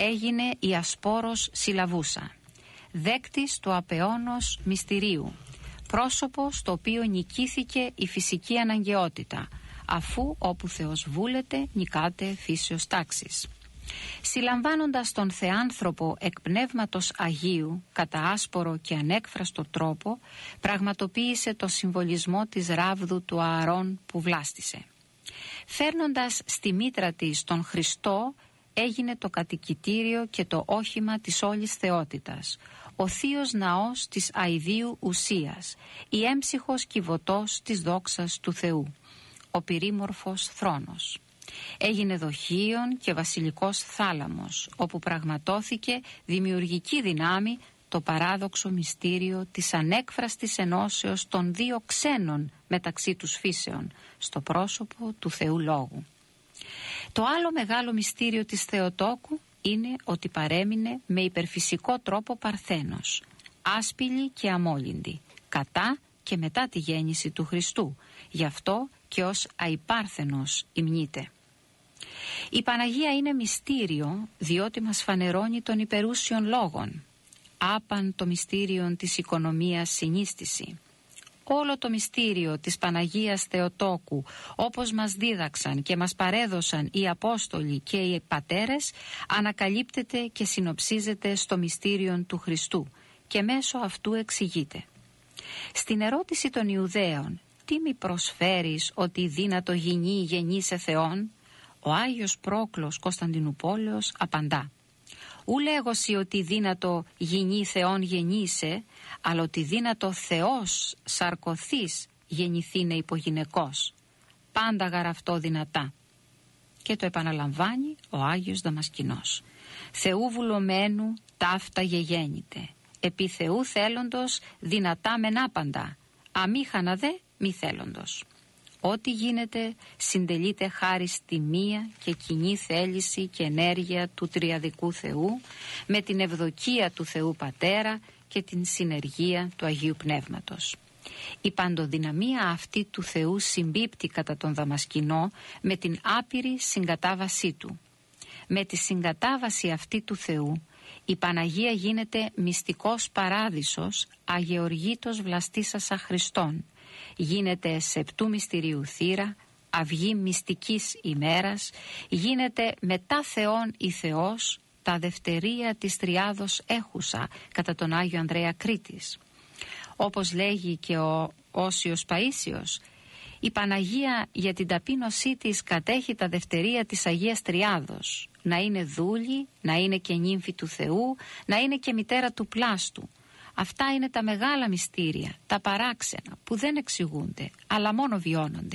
έγινε η ασπόρος συλλαβούσα, δέκτης του απεώνος μυστηρίου, πρόσωπο στο οποίο νικήθηκε η φυσική αναγκαιότητα, αφού όπου Θεός βούλεται νικάται φύσεως τάξης. Συλλαμβάνοντας τον Θεάνθρωπο εκ πνεύματος Αγίου κατά άσπορο και ανέκφραστο τρόπο, πραγματοποίησε το συμβολισμό της ράβδου του Ααρών που βλάστησε. Φέρνοντας στη μήτρα της τον Χριστό, έγινε το κατοικητήριο και το όχημα της όλης θεότητας, ο θείος ναός της αηδίου ουσίας, η έμψυχος κυβωτός της δόξας του Θεού, ο πυρήμορφος θρόνος. Έγινε δοχείον και βασιλικός θάλαμος, όπου πραγματώθηκε δημιουργική δυνάμει το παράδοξο μυστήριο της ανέκφραστης ενώσεως των δύο ξένων μεταξύ τους φύσεων, στο πρόσωπο του Θεού Λόγου. Το άλλο μεγάλο μυστήριο της Θεοτόκου είναι ότι παρέμεινε με υπερφυσικό τρόπο παρθένος, άσπηλη και αμόλυντη, κατά και μετά τη γέννηση του Χριστού, γι' αυτό και ως αϊπάρθενος υμνείται. Η Παναγία είναι μυστήριο, διότι μας φανερώνει των υπερούσιων λόγων. Άπαν το μυστήριον της οικονομίας συνίστηση. Όλο το μυστήριο της Παναγίας Θεοτόκου, όπως μας δίδαξαν και μας παρέδωσαν οι Απόστολοι και οι Πατέρες, ανακαλύπτεται και συνοψίζεται στο μυστήριον του Χριστού και μέσω αυτού εξηγείται. Στην ερώτηση των Ιουδαίων, τι μη προσφέρεις ότι δύνατο γινεί γεννήσε Θεόν, ο Άγιος Πρόκλος Κωνσταντινουπόλεως απαντά: ου λέγωσι ότι δύνατο γινεί Θεόν γεννήσε, αλλά ότι δύνατο Θεός σαρκωθείς γεννηθήνε υπογυναικός. Πάντα γαραυτό δυνατά. Και το επαναλαμβάνει ο Άγιος Δαμασκηνός. Θεού βουλωμένου ταύτα γεγέννητε. Επί Θεού θέλοντος δυνατά μεν άπαντα. Αμήχανα δε μη θέλοντος. Ό,τι γίνεται συντελείται χάρη στη μία και κοινή θέληση και ενέργεια του Τριαδικού Θεού, με την ευδοκία του Θεού Πατέρα και την συνεργία του Αγίου Πνεύματος. Η παντοδυναμία αυτή του Θεού συμπίπτει κατά τον Δαμασκηνό με την άπειρη συγκατάβασή του. Με τη συγκατάβαση αυτή του Θεού, η Παναγία γίνεται μυστικός παράδεισος, αγεωργήτος βλαστήσασα Χριστόν. Γίνεται σεπτού μυστηρίου θύρα, αυγή μυστικής ημέρας, γίνεται μετά Θεόν η Θεός, τα δευτερία της Τριάδος έχουσα, κατά τον Άγιο Ανδρέα Κρήτης. Όπως λέγει και ο Όσιος Παΐσιος, η Παναγία για την ταπείνωσή της κατέχει τα δευτερία της Αγίας Τριάδος, να είναι δούλη, να είναι και νύμφη του Θεού, να είναι και μητέρα του πλάστου. Αυτά είναι τα μεγάλα μυστήρια, τα παράξενα που δεν εξηγούνται, αλλά μόνο βιώνονται.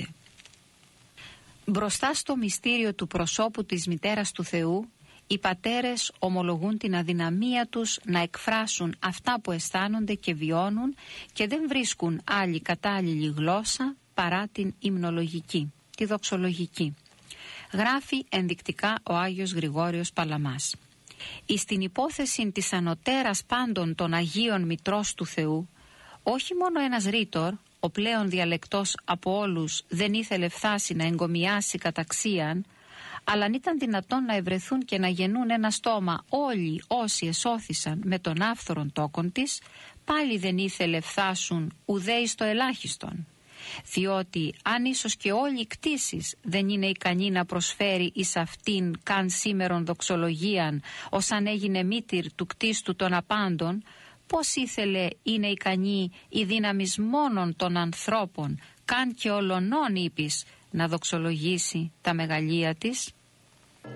Μπροστά στο μυστήριο του προσώπου της μητέρας του Θεού, οι πατέρες ομολογούν την αδυναμία τους να εκφράσουν αυτά που αισθάνονται και βιώνουν και δεν βρίσκουν άλλη κατάλληλη γλώσσα παρά την υμνολογική, τη δοξολογική. Γράφει ενδεικτικά ο Άγιος Γρηγόριος Παλαμάς. Εις την υπόθεση της ανωτέρας πάντων των Αγίων Μητρός του Θεού, όχι μόνο ένας ρήτορ, ο πλέον διαλεκτός από όλους, δεν ήθελε φθάσει να εγκομιάσει καταξίαν, αλλά αν ήταν δυνατόν να ευρεθούν και να γεννούν ένα στόμα όλοι όσοι εσώθησαν με τον άφθορον τόκον της, πάλι δεν ήθελε φθάσουν ουδέ εις το ελάχιστον. Διότι αν ίσως και όλοι οι κτήσεις δεν είναι ικανοί να προσφέρει εις αυτήν καν σήμερον δοξολογίαν, ως αν έγινε μήτηρ του κτίστου των απάντων, πώς ήθελε είναι ικανή η δύναμης μόνον των ανθρώπων, καν και ολονών είπεις, να δοξολογήσει τα μεγαλεία της.